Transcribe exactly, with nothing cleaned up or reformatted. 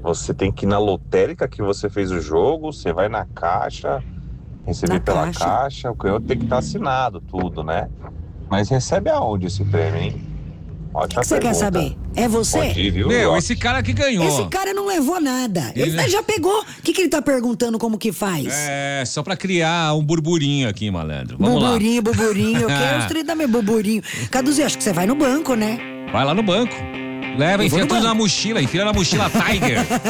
Você tem que ir na lotérica que você fez o jogo, você vai na caixa, receber Na pela caixa. caixa, o canhoto tem que estar assinado, tudo, né? Mas recebe aonde esse prêmio, hein? O Ótima que você quer pergunta. saber? É você? Pode ir, viu, Meu, Rock? esse cara que ganhou. Esse cara não levou nada. Ele, Ele- já pegou. O que, que ele tá perguntando como que faz? É, só pra criar um burburinho aqui, malandro. Vamos Buburinho, buburinho. Eu quero os três da meu buburinho. Caduzinho, acho que você vai no banco, né? lá. Vai lá no banco. Leva, Eu vou enfia no tudo banco. na mochila, enfia na mochila Tiger.